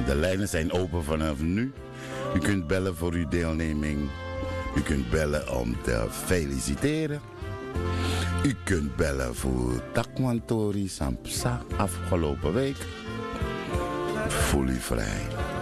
De lijnen zijn open vanaf nu. U kunt bellen voor uw deelneming. U kunt bellen om te feliciteren. U kunt bellen voor Takwantori Sampsa afgelopen week. Voel u vrij.